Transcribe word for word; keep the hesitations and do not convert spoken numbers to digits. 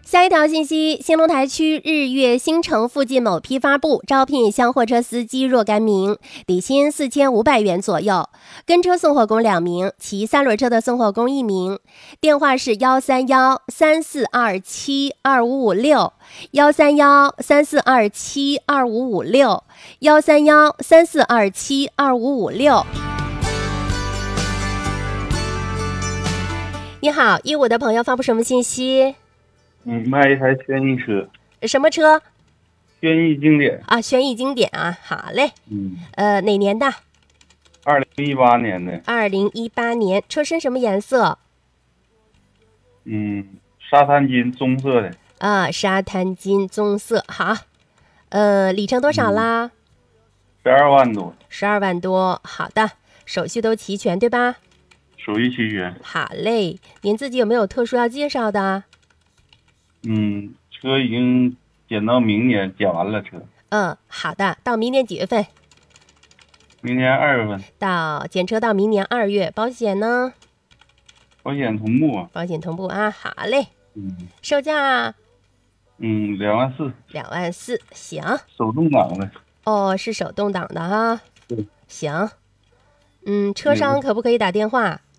下一条信息，兴隆台区日月新城附近某批发部招聘厢货车司机若干名，底薪四千五百元左右，跟车送货工两名，骑三轮车的送货工一名。电话是幺三幺三四二七二五五六，幺三幺三四二七二五五六，幺三幺三四二七二五五六。你好，一五的朋友发布什么信息？ 嗯，卖一台轩逸车。 什么车？ 轩逸经典啊，轩逸经典啊，好嘞。 嗯， 呃，哪年的？ 二零一八年的。 二零一八年，车身什么颜色？ 嗯，沙滩金棕色的。 啊，沙滩金棕色，好。呃，里程多少啦？ 十二万多。 十二万多，好的，手续都齐全对吧？ 手续齐全。 好嘞，您自己有没有特殊要介绍的？ 嗯，车已经检到明年，检完了车。 嗯，好的，到明年几月份？ 明年二月份。 到检车到明年二月，保险呢？ 保险同步啊。 保险同步啊，好嘞。 嗯。 售价？ 嗯，两万四。 两万四，行。 手动挡的。 哦，是手动挡的哈。 对。 行。嗯，车商可不可以打电话？